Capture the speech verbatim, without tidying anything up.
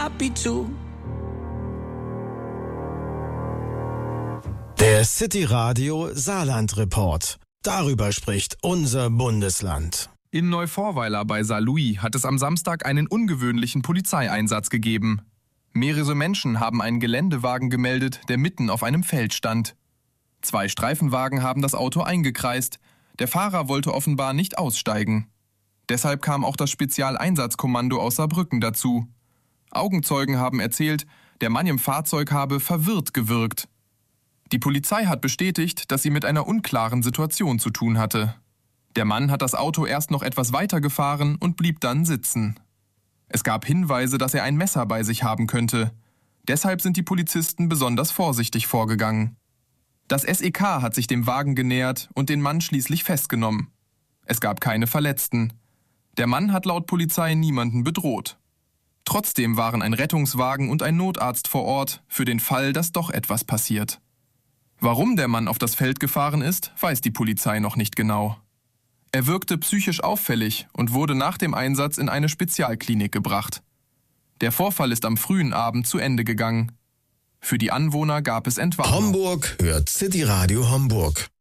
Abitur. Der City Radio Saarland Report. Darüber spricht unser Bundesland. In Neuvorweiler bei Saarlouis hat es am Samstag einen ungewöhnlichen Polizeieinsatz gegeben. Mehrere Menschen haben einen Geländewagen gemeldet, der mitten auf einem Feld stand. Zwei Streifenwagen haben das Auto eingekreist. Der Fahrer wollte offenbar nicht aussteigen. Deshalb kam auch das Spezialeinsatzkommando aus Saarbrücken dazu. Augenzeugen haben erzählt, der Mann im Fahrzeug habe verwirrt gewirkt. Die Polizei hat bestätigt, dass sie mit einer unklaren Situation zu tun hatte. Der Mann hat das Auto erst noch etwas weiter gefahren und blieb dann sitzen. Es gab Hinweise, dass er ein Messer bei sich haben könnte. Deshalb sind die Polizisten besonders vorsichtig vorgegangen. Das S E K hat sich dem Wagen genähert und den Mann schließlich festgenommen. Es gab keine Verletzten. Der Mann hat laut Polizei niemanden bedroht. Trotzdem waren ein Rettungswagen und ein Notarzt vor Ort für den Fall, dass doch etwas passiert. Warum der Mann auf das Feld gefahren ist, weiß die Polizei noch nicht genau. Er wirkte psychisch auffällig und wurde nach dem Einsatz in eine Spezialklinik gebracht. Der Vorfall ist am frühen Abend zu Ende gegangen. Für die Anwohner gab es Entwarnung. Homburg hört City Radio Homburg.